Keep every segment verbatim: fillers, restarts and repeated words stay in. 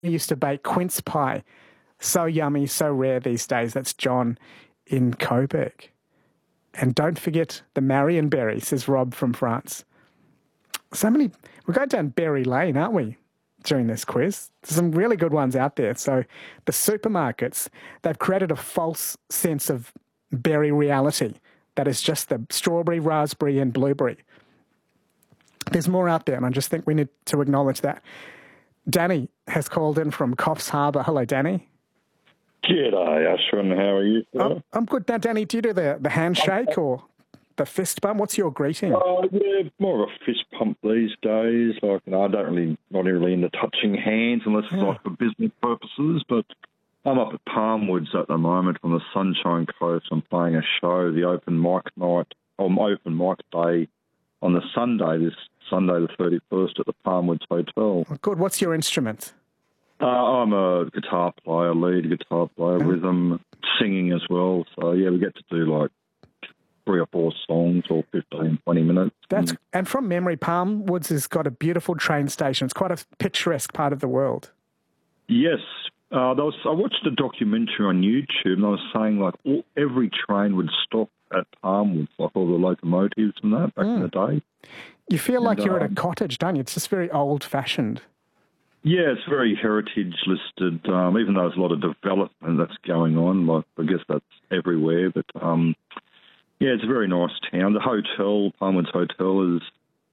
used to bake quince pie. So yummy, so rare these days. That's John in Coburg. And don't forget the Marionberry, says Rob from France. So many, we're going down berry lane, aren't we, during this quiz? There's some really good ones out there. So the supermarkets, they've created a false sense of berry reality that is just the strawberry, raspberry and blueberry. There's more out there, and I just think we need to acknowledge that. Danny has called in from Coffs Harbour. Hello, Danny. G'day, Ashwin. How are you? I'm, I'm good. Now, Danny, do you do the, the handshake or the fist bump? What's your greeting? Oh, uh, yeah, more of a fist pump these days. Like, you know, I don't really, not really into touching hands unless it's yeah. like for business purposes, but I'm up at Palmwoods at the moment on the Sunshine Coast. I'm playing a show, the open mic night, or open mic day on the Sunday, this Sunday the thirty-first at the Palmwoods Hotel. Oh, good. What's your instrument? Uh, I'm a guitar player, lead guitar player, oh. rhythm, singing as well. So, yeah, we get to do like three or four songs or fifteen, twenty minutes. That's And from memory, Palmwoods has got a beautiful train station. It's quite a picturesque part of the world. Yes. Uh, there was, I watched a documentary on YouTube and I was saying like all, every train would stop at Palmwoods, like all the locomotives and that back mm. in the day. You feel and, like you're um, at a cottage, don't you? It's just very old-fashioned. Yeah, it's very heritage listed, um, even though there's a lot of development that's going on. Like, I guess that's everywhere. But, um, yeah, it's a very nice town. The hotel, Palmwoods Hotel, has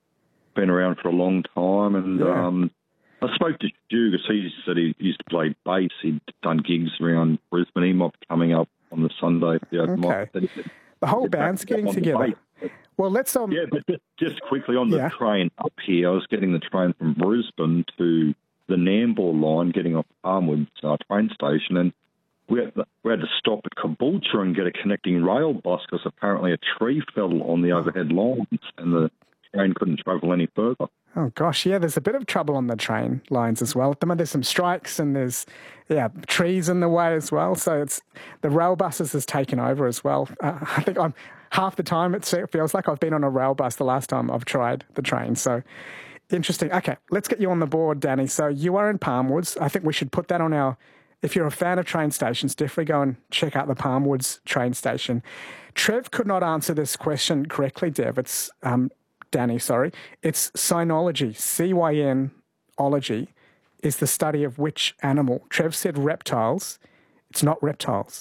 been around for a long time. And yeah. um, I spoke to Stu because he said he used to play bass. He'd done gigs around Brisbane. He might be coming up on the Sunday. The okay. Might, the whole band's getting together. Well, let's... Um, yeah, but just, just quickly on the yeah. train up here, I was getting the train from Brisbane to the Nambour line, getting off Palmwoods uh, train station, and we had, we had to stop at Caboolture and get a connecting rail bus because apparently a tree fell on the overhead lines and the train couldn't travel any further. Oh, gosh, yeah, there's a bit of trouble on the train lines as well. At the moment, there's some strikes and there's, yeah, trees in the way as well. So it's the rail buses has taken over as well. Uh, I think I'm half the time it feels like I've been on a rail bus the last time I've tried the train. So interesting. Okay, let's get you on the board, Danny. So you are in Palmwoods. I think we should put that on our... If you're a fan of train stations, definitely go and check out the Palmwoods train station. Trev could not answer this question correctly, Dev. It's... Um, Danny, sorry. It's cynology. C Y N ology is the study of which animal? Trev said reptiles. It's not reptiles.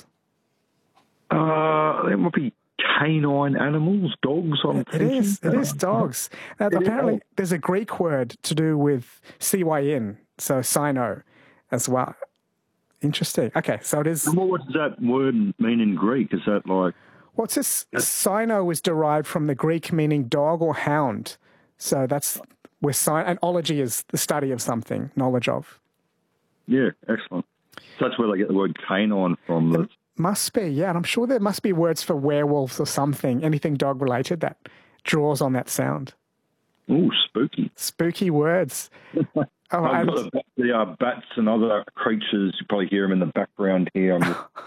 Uh, it would be canine animals, dogs. I'm it thinking. is. It is dogs. Now, apparently, there's a Greek word to do with C Y N, so cyno as well. Interesting. Okay, so it is... Well, what does that word mean in Greek? Is that like... What's this? Cyno was derived from the Greek meaning dog or hound. So that's where science, and ology is the study of something, knowledge of. Yeah, excellent. So that's where they get the word canine from. It must be, yeah. And I'm sure there must be words for werewolves or something, anything dog related that draws on that sound. Ooh, spooky. Spooky words. Oh, I've got the, the uh, bats and other creatures. You probably hear them in the background here.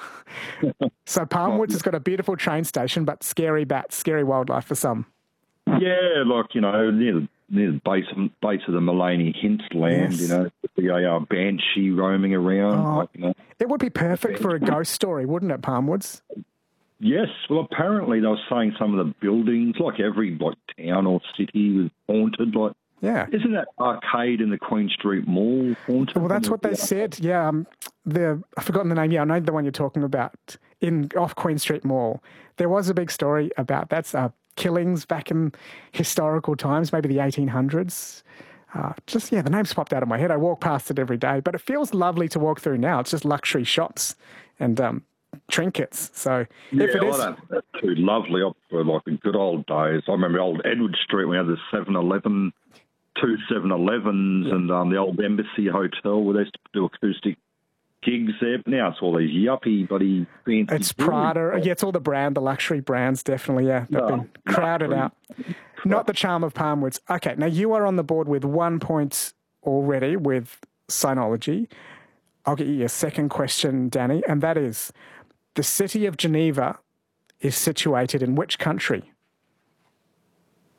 So Palmwoods has got a beautiful train station, but scary bats, scary wildlife for some. Yeah, like, you know, near, near the base of, base of the Mullaney hinterland, yes. You know, the uh, banshee roaming around. Oh, like, you know. It would be perfect for a ghost story, wouldn't it, Palmwoods? Yes. Well, apparently they were saying some of the buildings, like every like town or city, was haunted, like. Yeah. Isn't that arcade in the Queen Street Mall haunted? Well, that's what they said. Yeah. Um, the I've forgotten the name. Yeah, I know the one you're talking about in off Queen Street Mall. There was a big story about that. Uh, killings back in historical times, maybe the eighteen hundreds. Uh, just, yeah, the name's popped out of my head. I walk past it every day, but it feels lovely to walk through now. It's just luxury shops and um, trinkets. So yeah, if it well, is... that, that's too lovely up for like the good old days. I remember old Edward Street, we had the seven eleven... two seven elevens yeah. and um, the old Embassy Hotel where they used to do acoustic gigs there. But now it's all these yuppie, buddy, fancy. It's Prada. Yeah, it's all the brand, the luxury brands, definitely, yeah. They've no, been crowded out. Not the charm of Palmwoods. Okay, now you are on the board with one point already with cynology. I'll get you your second question, Danny, and that is, the city of Geneva is situated in which country?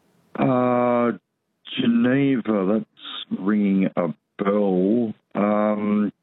Uh... Geneva, that's ringing a bell. Uh, um,